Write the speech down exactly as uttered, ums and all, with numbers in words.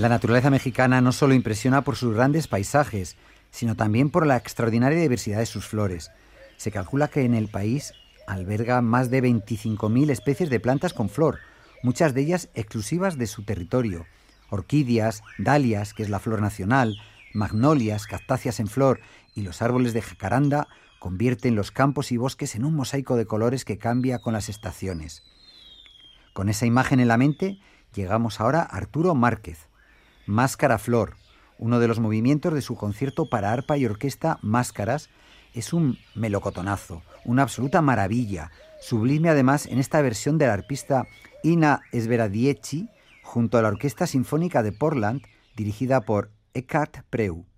La naturaleza mexicana no solo impresiona por sus grandes paisajes, sino también por la extraordinaria diversidad de sus flores. Se calcula que en el país alberga más de veinticinco mil especies de plantas con flor, muchas de ellas exclusivas de su territorio. Orquídeas, dalias, que es la flor nacional, magnolias, cactáceas en flor y los árboles de jacaranda convierten los campos y bosques en un mosaico de colores que cambia con las estaciones. Con esa imagen en la mente, llegamos ahora a Arturo Márquez. Máscara Flor, uno de los movimientos de su concierto para arpa y orquesta Máscaras, es un melocotonazo, una absoluta maravilla, sublime además en esta versión del arpista Ina Sveradieci junto a la Orquesta Sinfónica de Portland, dirigida por Eckhart Preu.